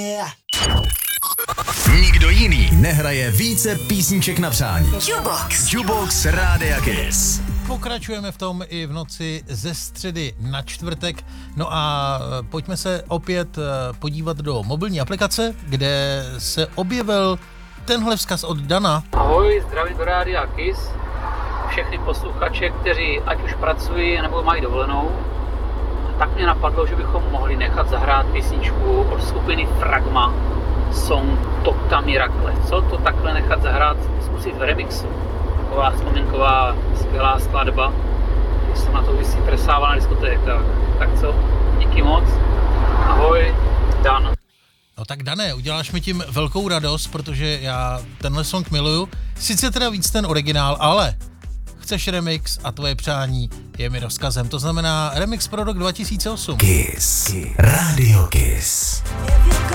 Nikdo jiný nehraje více písniček na přání. Jukebox Rádia Kiss. Pokračujeme v tom i v noci ze středy na čtvrtek. No a pojďme se opět podívat do mobilní aplikace, kde se objevil tenhle vzkaz od Dana. Ahoj, zdravím do Rádia Kiss. Všechny posluchače, kteří ať už pracují nebo mají dovolenou, tak mě napadlo, že bychom mohli nechat zahrát písničku od skupiny Fragma, song Tocca Miracle. Co to takhle nechat zahrát, zkusit v remixu. Taková vzpomínková skvělá skladba, když jsem na to vysí presával na diskotékách. Tak co, díky moc. Ahoj, Dan. No tak Dané, uděláš mi tím velkou radost, protože já tenhle song miluju. Sice teda víc ten originál, ale chceš remix a tvoje přání je mi rozkazem. To znamená remix pro rok 2008. Kiss. Radio Kiss.